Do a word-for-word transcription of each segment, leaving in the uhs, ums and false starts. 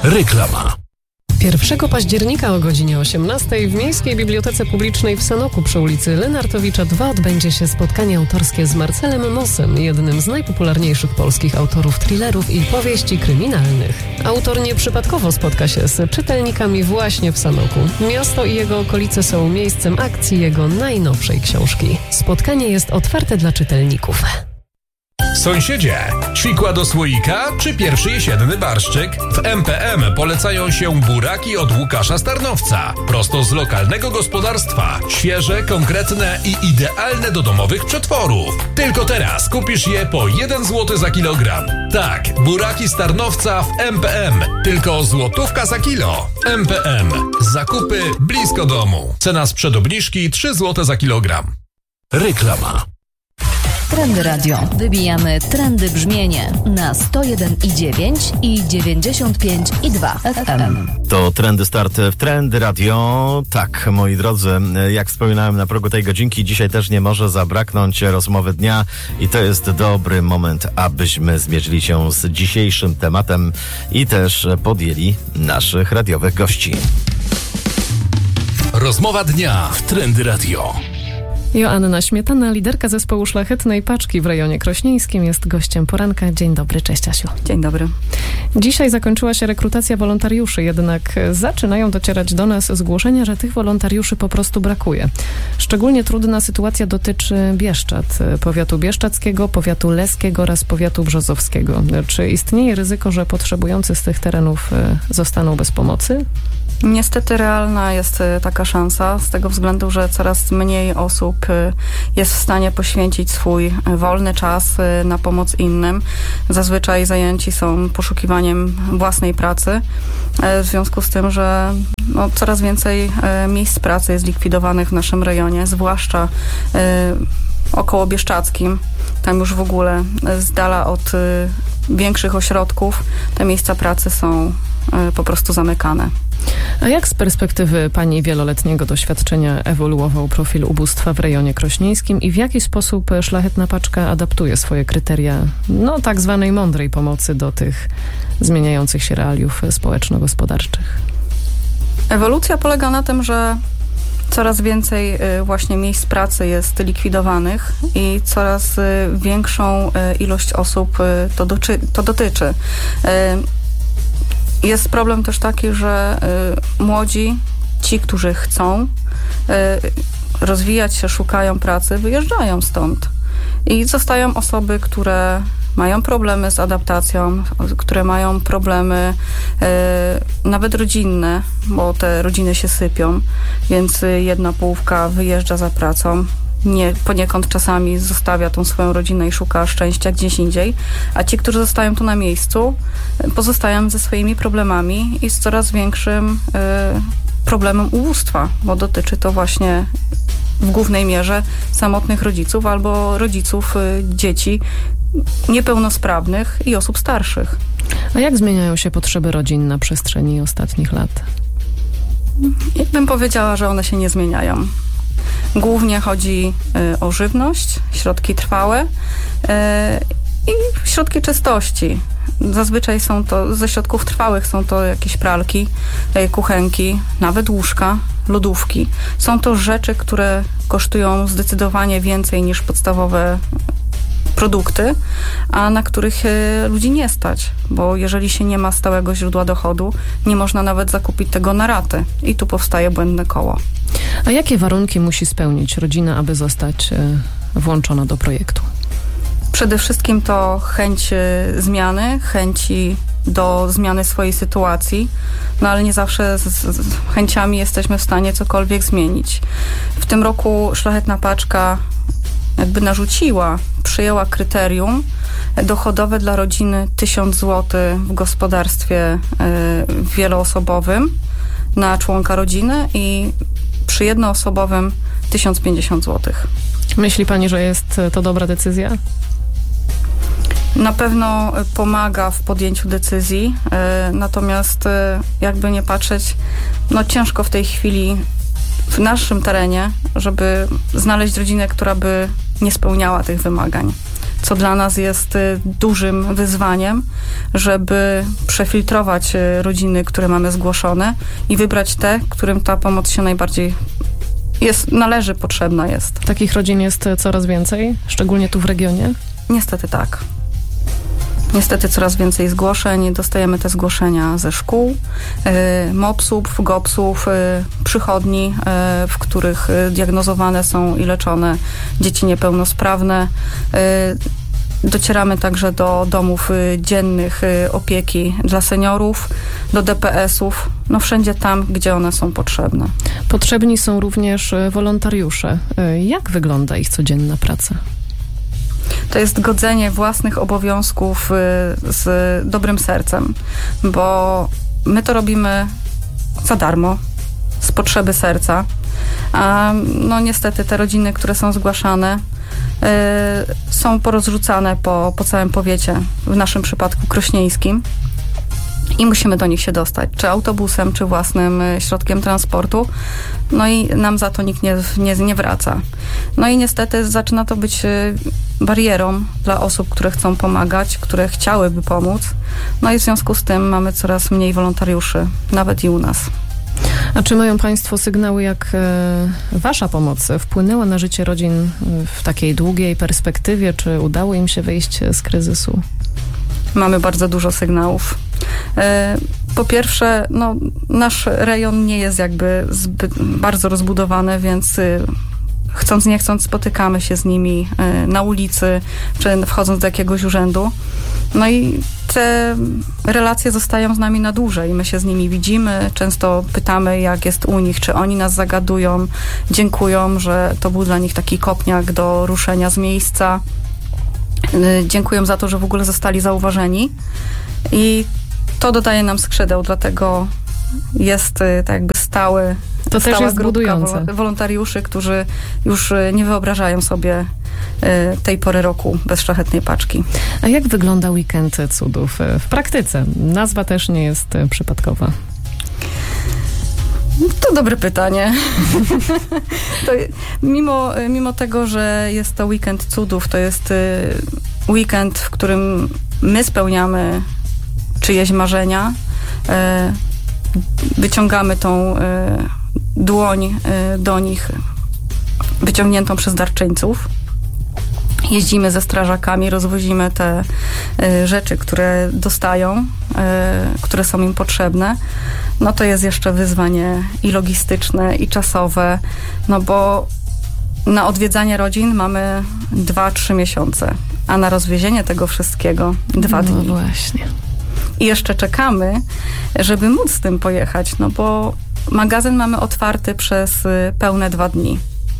Reklama. pierwszego października o godzinie osiemnastej w Miejskiej Bibliotece Publicznej w Sanoku przy ulicy Lenartowicza dwa odbędzie się spotkanie autorskie z Marcelem Mossem, jednym z najpopularniejszych polskich autorów thrillerów i powieści kryminalnych. Autor nieprzypadkowo spotka się z czytelnikami właśnie w Sanoku. Miasto i jego okolice są miejscem akcji jego najnowszej książki. Spotkanie jest otwarte dla czytelników. Sąsiedzie, ćwikła do słoika czy pierwszy jesienny barszczyk? W M P M polecają się buraki od Łukasza Starnowca. Prosto z lokalnego gospodarstwa. Świeże, konkretne i idealne do domowych przetworów. Tylko teraz kupisz je po jeden złoty za kilogram. Tak, buraki Starnowca w M P M. Tylko złotówka za kilo. M P M. Zakupy blisko domu. Cena sprzed obniżki trzy złote za kilogram. Reklama. Trendy Radio. Wybijamy trendy brzmienie na sto jeden i dziewięć i dziewięćdziesiąt pięć i dwa F M. To Trendy Start w Trendy Radio. Tak, moi drodzy, jak wspominałem na progu tej godzinki, dzisiaj też nie może zabraknąć rozmowy dnia i to jest dobry moment, abyśmy zmierzyli się z dzisiejszym tematem i też podjęli naszych radiowych gości. Rozmowa dnia w Trendy Radio. Joanna Śmietana, liderka zespołu Szlachetnej Paczki w rejonie krośnieńskim, jest gościem poranka. Dzień dobry, cześć Asiu. Dzień dobry. Dzisiaj zakończyła się rekrutacja wolontariuszy, jednak zaczynają docierać do nas zgłoszenia, że tych wolontariuszy po prostu brakuje. Szczególnie trudna sytuacja dotyczy Bieszczad, powiatu bieszczadzkiego, powiatu leskiego oraz powiatu brzozowskiego. Czy istnieje ryzyko, że potrzebujący z tych terenów zostaną bez pomocy? Niestety realna jest taka szansa, z tego względu, że coraz mniej osób jest w stanie poświęcić swój wolny czas na pomoc innym. Zazwyczaj zajęci są poszukiwaniem własnej pracy, w związku z tym, że no, coraz więcej miejsc pracy jest likwidowanych w naszym rejonie, zwłaszcza około bieszczadzkim. Tam już w ogóle z dala od większych ośrodków te miejsca pracy są po prostu zamykane. A jak z perspektywy pani wieloletniego doświadczenia ewoluował profil ubóstwa w rejonie krośnieńskim i w jaki sposób Szlachetna Paczka adaptuje swoje kryteria, no tak zwanej mądrej pomocy do tych zmieniających się realiów społeczno-gospodarczych? Ewolucja polega na tym, że coraz więcej właśnie miejsc pracy jest likwidowanych i coraz większą ilość osób to, doczy, to dotyczy. Jest problem też taki, że y, młodzi, ci, którzy chcą y, rozwijać się, szukają pracy, wyjeżdżają stąd. I zostają osoby, które mają problemy z adaptacją, które mają problemy y, nawet rodzinne, bo te rodziny się sypią, więc jedna połówka wyjeżdża za pracą. Nie, poniekąd czasami zostawia tą swoją rodzinę i szuka szczęścia gdzieś indziej, a ci, którzy zostają tu na miejscu, pozostają ze swoimi problemami i z coraz większym y, problemem ubóstwa, bo dotyczy to właśnie w głównej mierze samotnych rodziców albo rodziców y, dzieci niepełnosprawnych i osób starszych. A jak zmieniają się potrzeby rodzin na przestrzeni ostatnich lat? Ja bym powiedziała, że one się nie zmieniają. Głównie chodzi y, o żywność, środki trwałe y, i środki czystości. Zazwyczaj są to, ze środków trwałych są to jakieś pralki, y, kuchenki, nawet łóżka, lodówki. Są to rzeczy, które kosztują zdecydowanie więcej niż podstawowe produkty, a na których y, ludzi nie stać, bo jeżeli się nie ma stałego źródła dochodu, nie można nawet zakupić tego na raty i tu powstaje błędne koło. A jakie warunki musi spełnić rodzina, aby zostać y, włączona do projektu? Przede wszystkim to chęć y, zmiany, chęci do zmiany swojej sytuacji, no ale nie zawsze z, z chęciami jesteśmy w stanie cokolwiek zmienić. W tym roku Szlachetna Paczka jakby narzuciła, przyjęła kryterium dochodowe dla rodziny tysiąc złotych w gospodarstwie y, wieloosobowym na członka rodziny i przy jednoosobowym tysiąc pięćdziesiąt złotych. Myśli pani, że jest to dobra decyzja? Na pewno pomaga w podjęciu decyzji, y, natomiast y, jakby nie patrzeć, no ciężko w tej chwili w naszym terenie, żeby znaleźć rodzinę, która by nie spełniała tych wymagań. co dla nas jest dużym wyzwaniem, żeby przefiltrować rodziny, które mamy zgłoszone i wybrać te, którym ta pomoc się najbardziej jest, należy, potrzebna jest. Takich rodzin jest coraz więcej, szczególnie tu w regionie? Niestety tak. Niestety coraz więcej zgłoszeń. Dostajemy te zgłoszenia ze szkół, y, mopsów, gopsów, y, przychodni, y, w których diagnozowane są i leczone dzieci niepełnosprawne. Y, docieramy także do domów y, dziennych y, opieki dla seniorów, do D P S-ów, no wszędzie tam, gdzie one są potrzebne. Potrzebni są również wolontariusze. Y, jak wygląda ich codzienna praca? To jest godzenie własnych obowiązków z dobrym sercem, bo my to robimy za darmo, z potrzeby serca, a no niestety te rodziny, które są zgłaszane, y, są porozrzucane po, po całym powiecie, w naszym przypadku krośnieńskim. I musimy do nich się dostać, czy autobusem, czy własnym środkiem transportu. No i nam za to nikt nie, nie, nie wraca. No i niestety zaczyna to być barierą dla osób, które chcą pomagać, które chciałyby pomóc. No i w związku z tym mamy coraz mniej wolontariuszy, nawet i u nas. A czy mają Państwo sygnały, jak e, Wasza pomoc wpłynęła na życie rodzin w takiej długiej perspektywie? Czy udało im się wyjść z kryzysu? Mamy bardzo dużo sygnałów. Po pierwsze, no, nasz rejon nie jest jakby zbyt bardzo rozbudowany, więc chcąc nie chcąc spotykamy się z nimi na ulicy, czy wchodząc do jakiegoś urzędu. No i te relacje zostają z nami na dłużej. My się z nimi widzimy, często pytamy, jak jest u nich, czy oni nas zagadują, dziękują, że to był dla nich taki kopniak do ruszenia z miejsca. Dziękuję za to, że w ogóle zostali zauważeni i to dodaje nam skrzydeł, dlatego jest tak jakby stały, to stała też jest grupka budujące. Wolontariuszy, którzy już nie wyobrażają sobie tej pory roku bez szlachetnej paczki. A jak wygląda weekend cudów w praktyce? Nazwa też nie jest przypadkowa. To dobre pytanie. to, mimo, mimo tego, że jest to weekend cudów, to jest weekend, w którym my spełniamy czyjeś marzenia, wyciągamy tą dłoń do nich wyciągniętą przez darczyńców. Jeździmy ze strażakami, rozwozimy te y, rzeczy, które dostają, y, które są im potrzebne. No to jest jeszcze wyzwanie i logistyczne, i czasowe, no bo na odwiedzanie rodzin mamy dwa trzy miesiące, a na rozwiezienie tego wszystkiego dwa no dni. No właśnie. I jeszcze czekamy, żeby móc z tym pojechać, no bo magazyn mamy otwarty przez y, pełne dwa dni.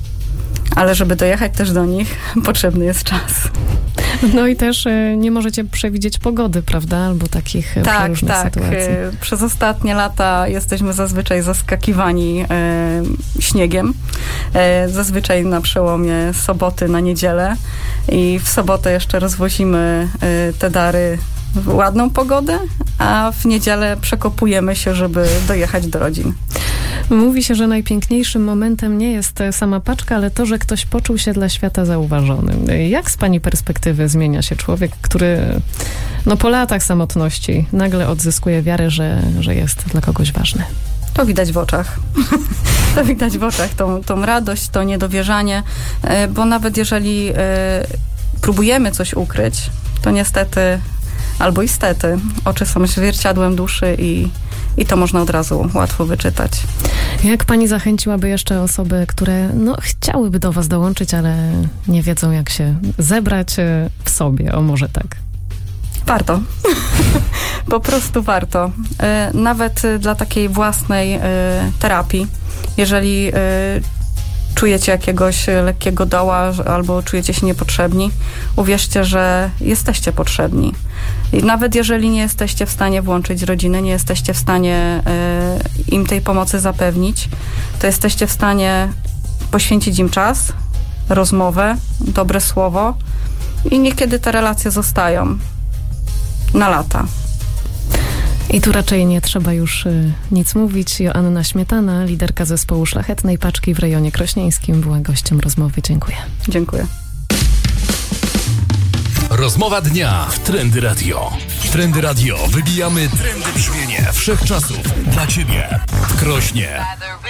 Ale żeby dojechać też do nich, potrzebny jest czas. No i też y, nie możecie przewidzieć pogody, prawda? Albo takich tak, przeróżnych tak. sytuacji. Y, przez ostatnie lata jesteśmy zazwyczaj zaskakiwani y, śniegiem. Y, zazwyczaj na przełomie soboty na niedzielę. I w sobotę jeszcze rozwozimy y, te dary w ładną pogodę, a w niedzielę przekopujemy się, żeby dojechać do rodzin. Mówi się, że najpiękniejszym momentem nie jest sama paczka, ale to, że ktoś poczuł się dla świata zauważony. Jak z pani perspektywy zmienia się człowiek, który no, po latach samotności nagle odzyskuje wiarę, że, że jest dla kogoś ważny? To widać w oczach. To widać w oczach, tą, tą radość, to niedowierzanie, bo nawet jeżeli y, próbujemy coś ukryć, to niestety albo istety oczy są zwierciadłem duszy i I to można od razu łatwo wyczytać. Jak pani zachęciłaby jeszcze osoby, które no, chciałyby do was dołączyć, ale nie wiedzą, jak się zebrać w sobie? O, może tak. Warto. Po prostu warto. Nawet dla takiej własnej terapii. Jeżeli czujecie jakiegoś lekkiego doła albo czujecie się niepotrzebni, uwierzcie, że jesteście potrzebni. I nawet jeżeli nie jesteście w stanie włączyć rodziny, nie jesteście w stanie y, im tej pomocy zapewnić, to jesteście w stanie poświęcić im czas, rozmowę, dobre słowo i niekiedy te relacje zostają na lata. I tu raczej nie trzeba już y, nic mówić. Joanna Śmietana, liderka zespołu Szlachetnej Paczki w rejonie krośnieńskim, była gościem rozmowy. Dziękuję. Dziękuję. Rozmowa dnia w Trendy Radio. Trendy Radio. Wybijamy trendy brzmienie wszechczasów dla Ciebie w Krośnie.